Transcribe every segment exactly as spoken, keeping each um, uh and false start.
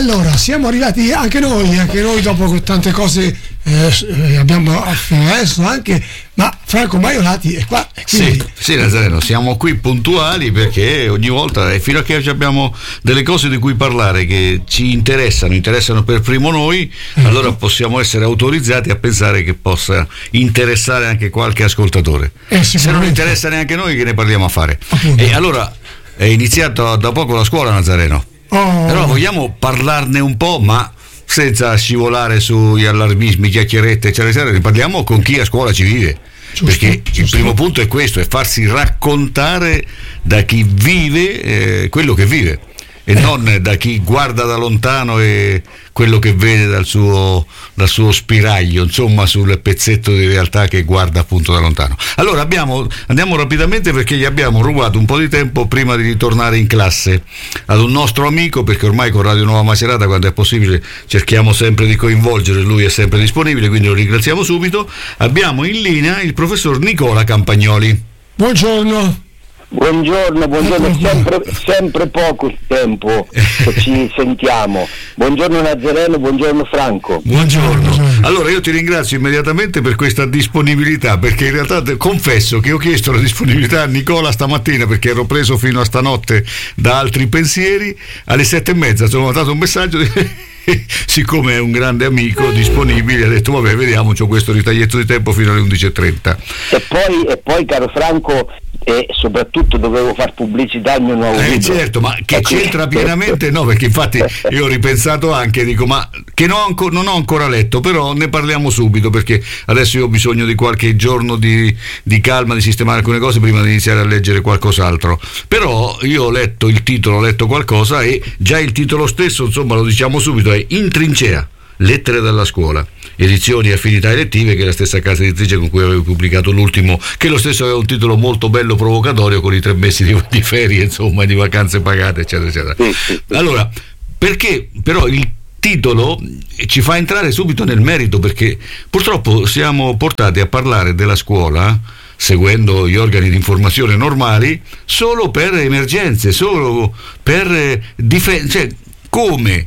allora siamo arrivati anche noi, anche noi dopo tante cose eh, abbiamo fino adesso anche, ma Franco Maiolati è qua. Quindi... Sì, sì, Nazareno, siamo qui puntuali perché ogni volta, e fino a che abbiamo delle cose di cui parlare che ci interessano, interessano per primo noi, mm. allora possiamo essere autorizzati a pensare che possa interessare anche qualche ascoltatore. Eh, Se non interessa neanche noi, che ne parliamo a fare? Appunto. E allora è iniziata da poco la scuola, Nazareno. Oh. Allora vogliamo parlarne un po', ma senza scivolare sugli allarmismi, chiacchierette, eccetera, eccetera. Ne parliamo con chi a scuola ci vive. Giusto, perché giusto. Il primo punto è questo, è farsi raccontare da chi vive eh, quello che vive e eh. non da chi guarda da lontano e quello che vede dal suo, dal suo spiraglio, insomma, sul pezzetto di realtà che guarda appunto da lontano. Allora abbiamo, andiamo rapidamente perché gli abbiamo rubato un po' di tempo prima di ritornare in classe ad un nostro amico, perché ormai con Radio Nuova Macerata, quando è possibile, cerchiamo sempre di coinvolgere, lui è sempre disponibile, quindi lo ringraziamo subito. Abbiamo in linea il professor Nicola Campagnoli. Buongiorno. Buongiorno, buongiorno, sempre, sempre poco il tempo che ci sentiamo. Buongiorno Nazareno, buongiorno Franco. Buongiorno. Allora io ti ringrazio immediatamente per questa disponibilità, perché in realtà te, confesso che ho chiesto la disponibilità a Nicola stamattina perché ero preso fino a stanotte da altri pensieri. Alle sette e mezza sono mandato un messaggio di... siccome è un grande amico disponibile, ha detto vabbè, vediamo, c'ho questo ritaglietto di tempo fino alle undici e trenta. E poi, e poi caro Franco, e soprattutto dovevo far pubblicità al mio nuovo eh, libro. Certo, ma che c'entra pienamente? No, perché infatti io ho ripensato anche, dico, ma che non ho, ancora, non ho ancora letto, però ne parliamo subito, perché adesso io ho bisogno di qualche giorno di, di calma, di sistemare alcune cose prima di iniziare a leggere qualcos'altro. Però io ho letto il titolo, ho letto qualcosa, e già il titolo stesso, insomma, lo diciamo subito, è In trincea, lettere dalla scuola, edizioni Affinità Elettive, che è la stessa casa editrice con cui avevo pubblicato l'ultimo, che lo stesso aveva un titolo molto bello provocatorio, con i tre mesi di, di ferie, insomma, di vacanze pagate, eccetera eccetera. Allora, perché però il titolo ci fa entrare subito nel merito, perché purtroppo siamo portati a parlare della scuola, seguendo gli organi di informazione normali, solo per emergenze, solo per difendere, cioè come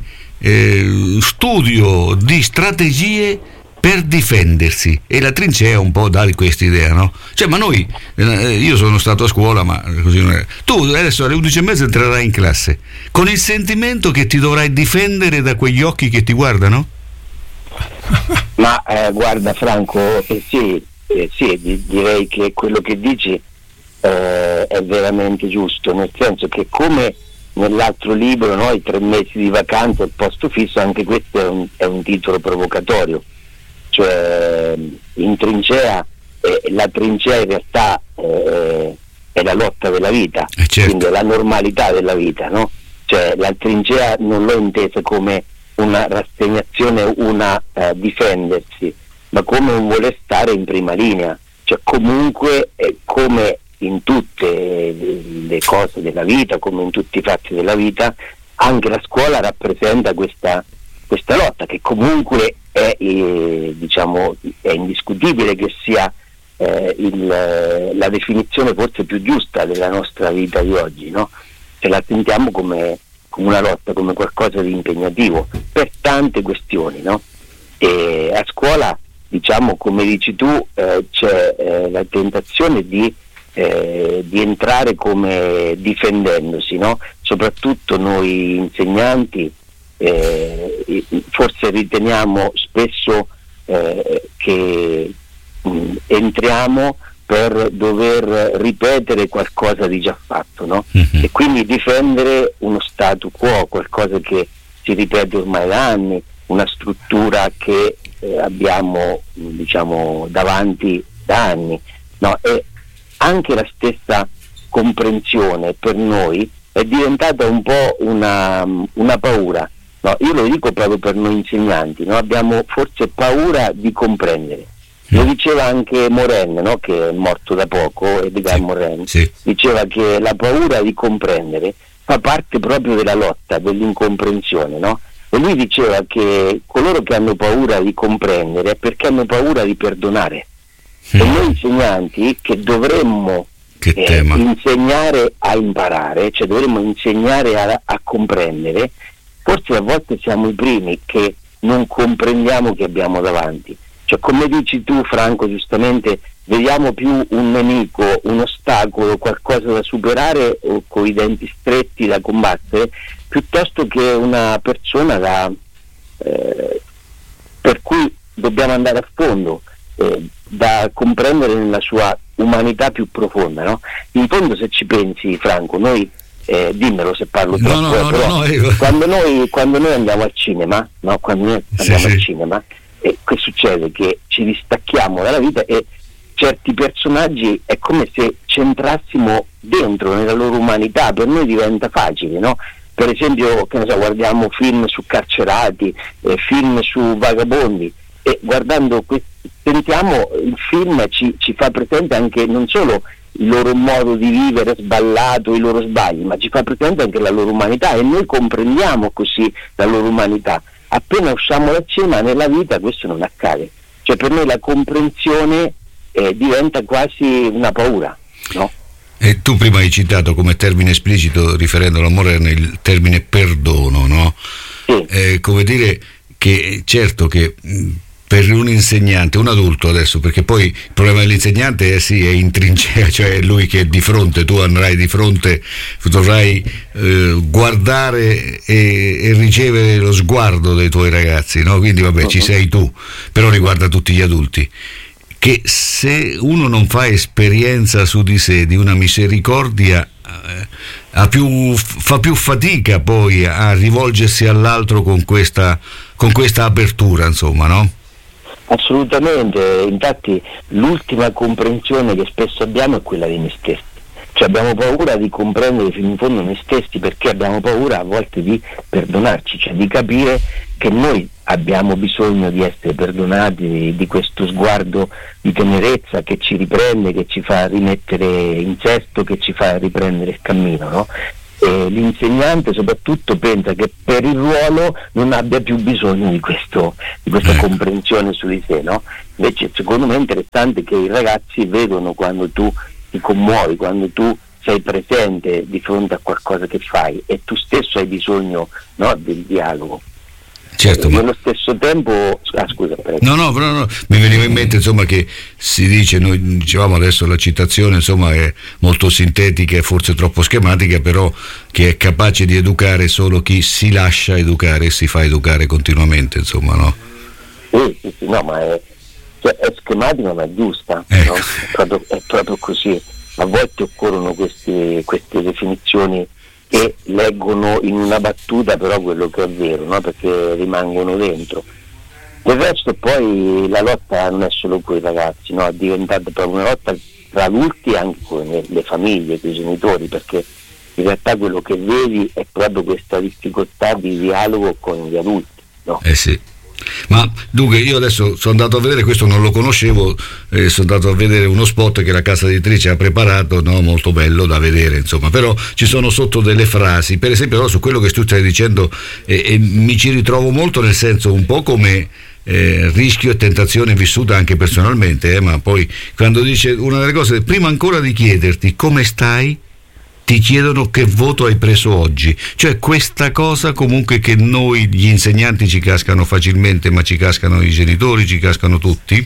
Eh, studio di strategie per difendersi, e la trincea un po' dà di questa idea, no? Cioè, ma noi, eh, io sono stato a scuola, ma così non è. Tu adesso alle undici e mezza entrerai in classe con il sentimento che ti dovrai difendere da quegli occhi che ti guardano? Ma eh, guarda Franco, eh, sì, eh, sì di, direi che quello che dici eh, è veramente giusto, nel senso che, come nell'altro libro, no, i tre mesi di vacanza, il posto fisso, anche questo è un, è un titolo provocatorio, cioè in trincea, eh, la trincea in realtà eh, è la lotta della vita, eh certo. Quindi è la normalità della vita, no? Cioè la trincea non l'ho intesa come una rassegnazione, una eh, difendersi, ma come un voler stare in prima linea, cioè comunque eh, come in tutte le cose della vita, come in tutti i fatti della vita, anche la scuola rappresenta questa, questa lotta, che comunque è, eh, diciamo, è indiscutibile che sia eh, il, la definizione forse più giusta della nostra vita di oggi, no? Se la sentiamo come, come una lotta, come qualcosa di impegnativo per tante questioni, no? E a scuola, diciamo, come dici tu, eh, c'è eh, la tentazione di Eh, di entrare come difendendosi, no? Soprattutto noi insegnanti eh, forse riteniamo spesso eh, che mh, entriamo per dover ripetere qualcosa di già fatto, no? Mm-hmm. E quindi difendere uno statu quo, qualcosa che si ripete ormai da anni, una struttura che eh, abbiamo, diciamo, davanti da anni, no? E anche la stessa comprensione per noi è diventata un po' una, una paura, no? Io lo dico proprio per noi insegnanti, no? Abbiamo forse paura di comprendere. Lo diceva anche Morin, no? Che è morto da poco, Edgar sì, Morin, sì. Diceva che la paura di comprendere fa parte proprio della lotta, dell'incomprensione, no? E lui diceva che coloro che hanno paura di comprendere è perché hanno paura di perdonare. E noi insegnanti, che dovremmo che eh, insegnare a imparare, cioè dovremmo insegnare a, a comprendere, forse a volte siamo i primi che non comprendiamo che abbiamo davanti. Cioè, come dici tu, Franco, giustamente, vediamo più un nemico, un ostacolo, qualcosa da superare o con i denti stretti da combattere, piuttosto che una persona da, eh, per cui dobbiamo andare a fondo, eh, da comprendere nella sua umanità più profonda, no? In fondo, se ci pensi, Franco, noi eh, dimmelo se parlo no, troppo, no, eh, no, però no, no, io... quando noi quando noi andiamo al cinema, no? Quando noi andiamo sì, al sì. cinema, e che succede? Che ci distacchiamo dalla vita e certi personaggi è come se ci entrassimo dentro nella loro umanità, per noi diventa facile, no? Per esempio, che ne so, guardiamo film su carcerati, eh, film su vagabondi, e guardando questi, sentiamo il film ci, ci fa presente anche non solo il loro modo di vivere sballato, i loro sbagli, ma ci fa presente anche la loro umanità, e noi comprendiamo così la loro umanità. Appena usciamo dal cinema, nella vita questo non accade, cioè per noi la comprensione eh, diventa quasi una paura, no? E tu prima hai citato come termine esplicito, riferendolo a Moreno, il termine perdono, no? Sì. Eh, come dire che certo che mh, per un insegnante, un adulto adesso, perché poi il problema dell'insegnante è sì, è in trincea, cioè è lui che è di fronte, tu andrai di fronte, dovrai eh, guardare e, e ricevere lo sguardo dei tuoi ragazzi, no? Quindi vabbè, uh-huh. ci sei tu, però riguarda tutti gli adulti. Che se uno non fa esperienza su di sé di una misericordia, eh, ha più, fa più fatica poi a rivolgersi all'altro con questa, con questa apertura, insomma, no? Assolutamente, infatti l'ultima comprensione che spesso abbiamo è quella di noi stessi, cioè abbiamo paura di comprendere fino in fondo noi stessi, perché abbiamo paura a volte di perdonarci, cioè di capire che noi abbiamo bisogno di essere perdonati, di, di questo sguardo di tenerezza che ci riprende, che ci fa rimettere in sesto, che ci fa riprendere il cammino, no? E l'insegnante soprattutto pensa che per il ruolo non abbia più bisogno di questo, di questa comprensione su di sé, no? Invece secondo me è interessante che i ragazzi vedono quando tu ti commuovi, quando tu sei presente di fronte a qualcosa che fai e tu stesso hai bisogno, no, del dialogo. Certo, e ma... nello stesso tempo, ah, scusa, prego. No, no, però no, mi veniva in mente insomma che si dice, noi dicevamo adesso la citazione insomma è molto sintetica e forse troppo schematica, però che è capace di educare solo chi si lascia educare e si fa educare continuamente, insomma, no? Sì, sì, sì, no, ma è, cioè, è schematica ma è giusta, ecco. No? È, proprio, è proprio così. A volte occorrono questi, queste definizioni che leggono in una battuta però quello che è vero, no? Perché rimangono dentro. Del resto poi la lotta non è solo con i ragazzi, no? È diventata proprio una lotta tra adulti e anche con le, le famiglie, con i genitori, perché in realtà quello che vedi è proprio questa difficoltà di dialogo con gli adulti, no? Eh sì. Ma dunque io adesso sono andato a vedere, questo non lo conoscevo, eh, sono andato a vedere uno spot che la casa editrice ha preparato, no? Molto bello da vedere, insomma, però ci sono sotto delle frasi, per esempio su quello che tu stai dicendo, eh, eh, mi ci ritrovo molto, nel senso un po' come eh, rischio e tentazione vissuta anche personalmente, eh, ma poi quando dice una delle cose, prima ancora di chiederti come stai, ti chiedono che voto hai preso oggi, cioè questa cosa comunque che noi gli insegnanti ci cascano facilmente, ma ci cascano i genitori, ci cascano tutti,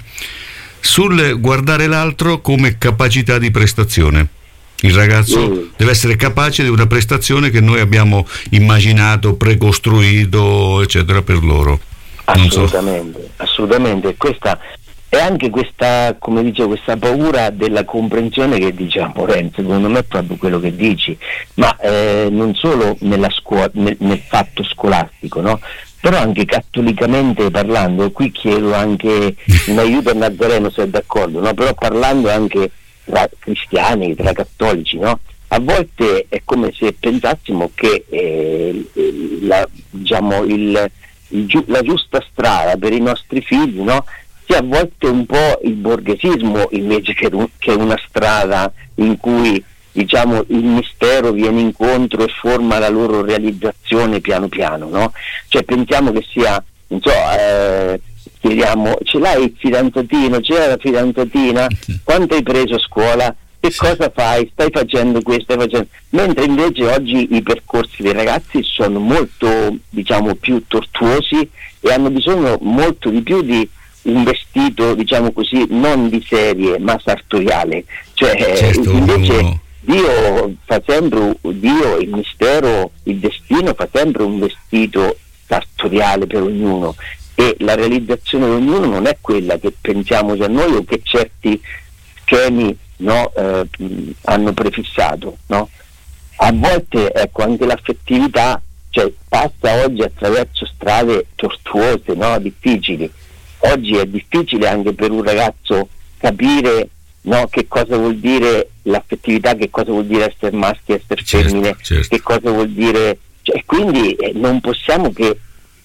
sul guardare l'altro come capacità di prestazione. Il ragazzo mm. deve essere capace di una prestazione che noi abbiamo immaginato, precostruito, eccetera, per loro. Assolutamente, so. assolutamente. Questa è anche questa, come dicevo, questa paura della comprensione che dice Moreno, secondo me è proprio quello che dici, ma eh, non solo nella scuola, nel, nel fatto scolastico, no? Però anche cattolicamente parlando, qui chiedo anche un aiuto a Nazareno se è d'accordo, no? Però parlando anche tra cristiani, tra cattolici, no? A volte è come se pensassimo che eh, la, diciamo, il, il, la giusta strada per i nostri figli, no? Sia a volte un po' il borghesismo invece che, che una strada in cui, diciamo, il mistero viene incontro e forma la loro realizzazione piano piano, no? Cioè pensiamo che sia, non so, eh, chiediamo, ce l'hai il fidanzatino, c'è la fidanzatina, quanto hai preso a scuola? che cosa fai? Stai facendo questo, stai facendo... mentre invece oggi i percorsi dei ragazzi sono molto, diciamo, più tortuosi e hanno bisogno molto di più di un vestito, diciamo così, non di serie ma sartoriale, cioè certo, invece uno... Dio fa sempre, Dio, il mistero, il destino fa sempre un vestito sartoriale per ognuno, e la realizzazione di ognuno non è quella che pensiamo già noi o che certi schemi, no, eh, hanno prefissato, no? A volte, ecco, anche l'affettività, cioè, passa oggi attraverso strade tortuose, no? Difficili. Oggi è difficile anche per un ragazzo capire, no, che cosa vuol dire l'affettività, che cosa vuol dire essere maschi, essere certo, femmine, certo. che cosa vuol dire, cioè, quindi eh, non possiamo che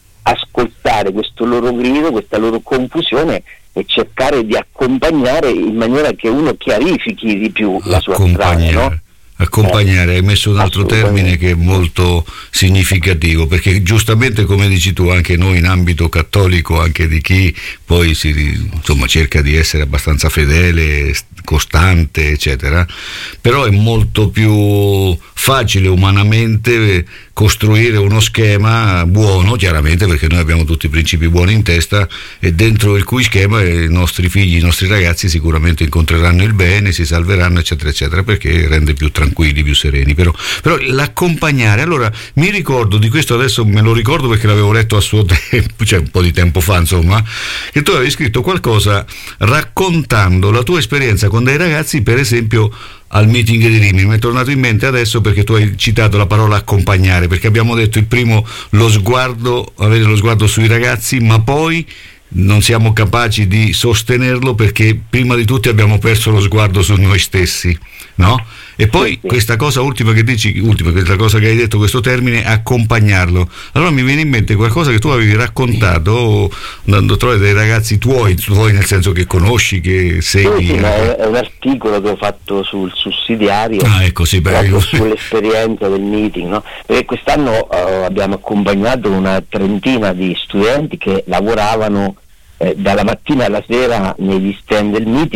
ascoltare questo loro grido, questa loro confusione e cercare di accompagnare in maniera che uno chiarifichi di più la sua strada, no? Accompagnare, hai messo un altro termine che è molto significativo, perché giustamente, come dici tu, anche noi in ambito cattolico, anche di chi poi si, insomma, cerca di essere abbastanza fedele, costante, eccetera, però è molto più facile umanamente costruire uno schema buono, chiaramente, perché noi abbiamo tutti i principi buoni in testa, e dentro il cui schema i nostri figli, i nostri ragazzi sicuramente incontreranno il bene, si salveranno, eccetera, eccetera, perché rende più tranquilli, più sereni. Però, però l'accompagnare, allora mi ricordo di questo, adesso me lo ricordo perché l'avevo letto a suo tempo, cioè un po' di tempo fa, insomma, che tu avevi scritto qualcosa raccontando la tua esperienza con dei ragazzi, per esempio al meeting di Rimini. Mi è tornato in mente adesso perché tu hai citato la parola accompagnare, perché abbiamo detto il primo, lo sguardo, avere lo sguardo sui ragazzi, ma poi non siamo capaci di sostenerlo perché prima di tutti abbiamo perso lo sguardo su noi stessi, no? E poi questa cosa ultima che dici, ultima, questa cosa che hai detto, questo termine, accompagnarlo. Allora mi viene in mente qualcosa che tu avevi raccontato andando a trovare dei ragazzi tuoi, tuoi nel senso che conosci, che segui. Sì, sì, ma è, è un articolo che ho fatto sul sussidiario, ah, ecco, sì, prego. Sull'esperienza del meeting, no? Perché quest'anno uh, abbiamo accompagnato una trentina di studenti che lavoravano eh, dalla mattina alla sera negli stand del meeting